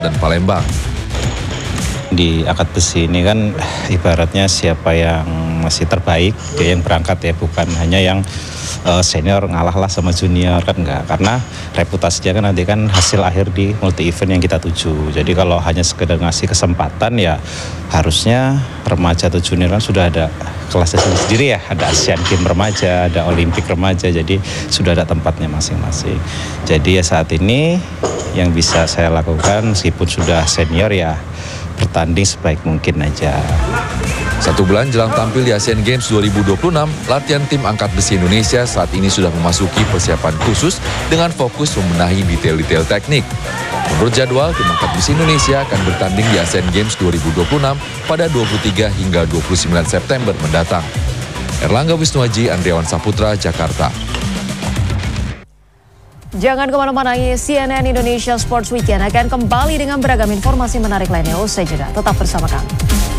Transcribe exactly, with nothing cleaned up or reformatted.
dan Palembang. Di angkat besi ini kan ibaratnya siapa yang masih terbaik dia yang berangkat ya, bukan hanya yang uh, senior ngalah lah sama junior, kan enggak, karena reputasinya kan nanti kan hasil akhir di multi event yang kita tuju. Jadi kalau hanya sekedar ngasih kesempatan ya harusnya remaja atau junior kan sudah ada kelasnya sendiri ya, ada Asian Games remaja, ada Olimpik remaja, jadi sudah ada tempatnya masing-masing. Jadi ya saat ini yang bisa saya lakukan meskipun sudah senior ya bertanding sebaik mungkin aja. Satu bulan jelang tampil di Asian Games dua ribu dua puluh enam, latihan tim angkat besi Indonesia saat ini sudah memasuki persiapan khusus dengan fokus membenahi detail-detail teknik. Menurut jadwal, tim angkat besi Indonesia akan bertanding di Asian Games dua ribu dua puluh enam pada dua puluh tiga hingga dua puluh sembilan September mendatang. Erlangga Wisnuaji, Andriawan Saputra, Jakarta. Jangan kemana-mana, C N N Indonesia Sports Weekend akan kembali dengan beragam informasi menarik lainnya. Usai jeda, tetap bersama kami.